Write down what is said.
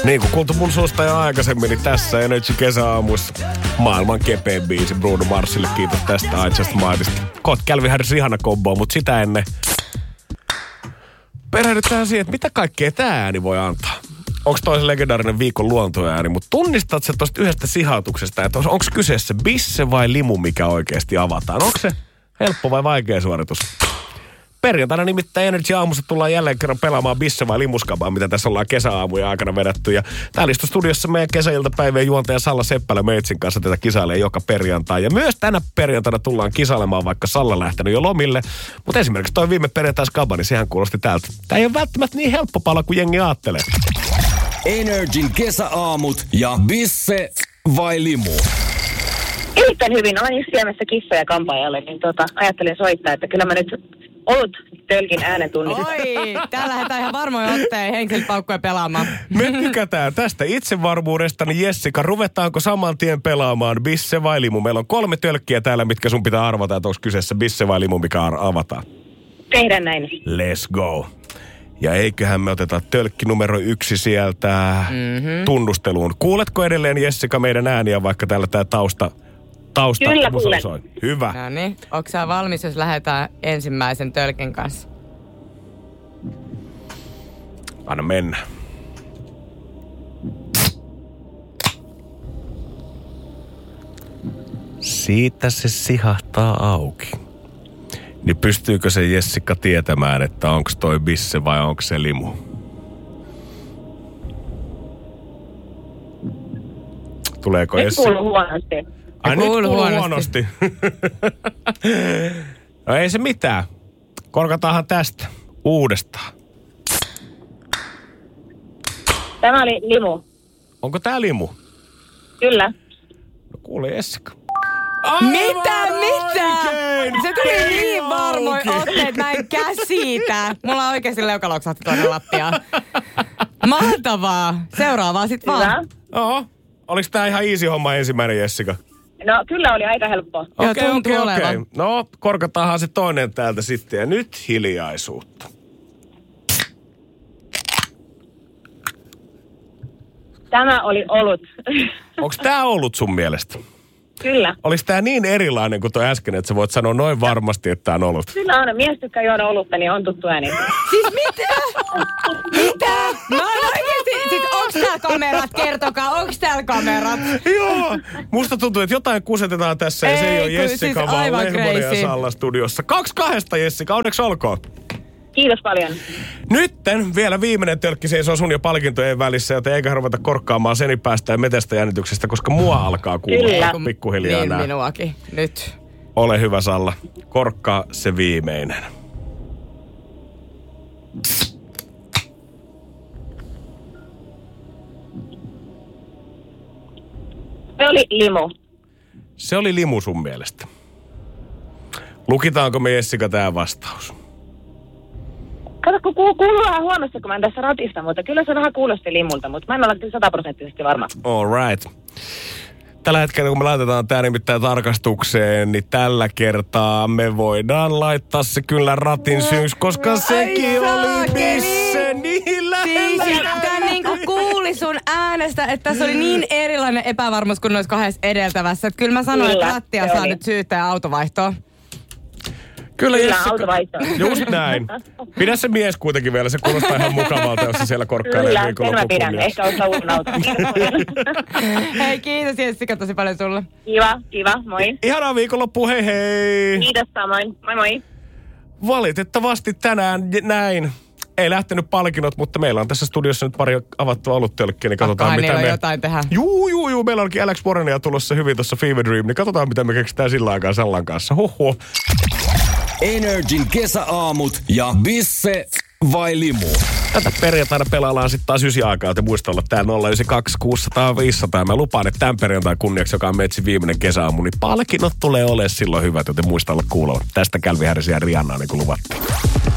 Niin kuin kuultu mun suusta jo aikaisemmin, niin tässä Energy kesäaamuissa maailman kepein biisi Bruno Marsille. Kiitos tästä I Just Mightista. Koot Calvin Harris ihana komboa, mutta sitä ennen perehdytään siihen, että mitä kaikkea tää ääni voi antaa. Onko toi se legendaarinen viikon luontoääni, mutta tunnistat sä tosta yhdestä sihautuksesta, että onko kyseessä bisse vai limu, mikä oikeasti avataan? Onko se helppo vai vaikea suoritus? Perjantaina nimittäin Energy aamussa tullaan jälleen kerran pelaamaan bisse vai limuskapaa, mitä tässä ollaan kesäaamuja aikana vedetty. Ja täällä istuu studiossa meidän kesäiltapäivien juontaja Salla Seppälä Meitsin kanssa tätä kisailee joka perjantai. Ja myös tänä perjantaina tullaan kisailemaan, vaikka Salla lähtenyt jo lomille. Mutta esimerkiksi toi viime perjantai skaba, niin sehän kuulosti täältä. Tää ei ole välttämättä niin helppo pala kuin jengi aattelee. Energin kesäaamut ja bisse vai limu? Erittäin hyvin. Olen just syömässä kissoja kampaajalle, niin ajattelin soittaa, että kyllä mä nyt tölkin äänen tunnistin. Oi, täällä lähdetään ihan varmoin otteen henkilöpaukkoja pelaamaan. Me tykätään tästä itsevarmuudesta, niin Jessica, ruvetaanko saman tien pelaamaan bisse vai limu? Meillä on 3 tölkkiä täällä, mitkä sun pitää arvata, että onko kyseessä bisse vai limu, mikä avataan. Tehdään näin. Let's go. Ja eiköhän me oteta tölkki numero 1 sieltä tunnusteluun. Kuuletko edelleen, Jessica, meidän ääniä, vaikka täällä tää tausta Kyllä kuulen. soi? Hyvä. No niin, onko sä valmis, jos lähdetään ensimmäisen tölkin kanssa? Anna mennä. Siitä se sihahtaa auki. Niin pystyykö se Jessica tietämään, että onko toi bisse vai onko se limu? Tuleeko Nyt Jessica? kuuluu huonosti. Ai nyt kuuluu huonosti. No ei se mitään. Korkataanhan tästä uudestaan. Tämä oli limu. Onko tää limu? Kyllä. No kuule Jessica. Mitä? Oikein! Se tuli niin Ei varmoin auki. otteet, mä en käsitä. Mulla on oikeasti leukaloksahti toinen lattia. Mahtavaa. Seuraavaa sit vaan. Hyvä. Oho. Oliko tää ihan easy homma ensimmäinen, Jessica? No kyllä oli aika helppoa. Joo, tuntuu olevan. No, korkataanhan se toinen täältä sitten. Ja nyt hiljaisuutta. Tämä oli olut. Onko tää ollut sun mielestä? Kyllä. Oliko tää niin erilainen kuin toi äsken, että sä voit sanoa noin varmasti, että tää on ollut? Kyllä on. Mies tykkää juoda olutta, niin on tuttu ääni. Siis mitä? Mitä? Mä oon oikeesti... Siis onks täällä kamerat? Kertokaa, onks täällä kamerat? Joo. Musta tuntuu, että jotain kusetetaan tässä ja se ei ole Ei, Jessica, siis vaan aivan Lehmonen ja crazy. Salla studiossa. 2-2, Jessica. Onneksi olkoon. Kiitos paljon. Nytten vielä viimeinen tölkki seisoo sun ja palkintojen välissä, joten eiköhän ruveta korkkaamaan senipäästä ja metästä jännityksestä, koska mua alkaa kuulla Kyllä. pikkuhiljaa Niin, nää. minuakin. Nyt. Ole hyvä, Salla. Korkkaa se viimeinen. Se oli limu. Se oli limu sun mielestä. Lukitaanko me Jessica tää vastaus? Kato, kun kuuluu vähän huonosti, kun mä en tässä ratista, mutta kyllä se vähän kuulosti limulta, mutta mä en ole kyllä 100% varma. All right. Tällä hetkellä, kun me laitetaan tää nimittäin tarkastukseen, niin tällä kertaa me voidaan laittaa se kyllä ratin syyksi, koska sekin oli bisse niin lähellä. Siis, tää niinku kuuli sun äänestä, että tässä oli niin erilainen epävarmuus kuin noissa 2 edeltävässä. Että kyllä mä sanoin, Kyllä, että rattia se saa oli. nyt syyttää ja autovaihtoa. Kyllä, Kyllä, Jessica. autovaihto. Just näin. Pidä se mies kuitenkin vielä, se kuulostaa ihan mukavalta, jos se siellä korkkailee Kyllä, sen mä viikonlopun pidän. kunniaksi. Ehkä ostaa uuden auton. Hei, kiitos Jessica tosi paljon sulle. Kiva, moi. Ihanaa viikonloppua, hei hei! Kiitos samoin. Moi moi. Valitettavasti tänään näin. Ei lähtenyt palkinnot, mutta meillä on tässä studiossa nyt pari avattua oluttölkkiä, niin katsotaan Pakkohan mitä niillä me... on jotain tehdä. Juu, meillä onkin Alex Warrenia tulossa hyvin tuossa Fever Dream, niin katsotaan mitä me keksitään sillä aikaa Sallan kanssa. Huhhuh. Energin kesäaamut ja bisse vai limu? Tätä perjantaina pelaillaan sitten taas 9 aikaa, joten muista olla täällä 092 600 500. Mä lupaan, että tämän perjantain kunniaksi, joka on Metsin viimeinen kesäaamu, niin palkinnot tulee olemaan silloin hyvät, joten muista olla kuulolla. Tästä Calvin Harris ja Rihanna, niin kuin luvattiin.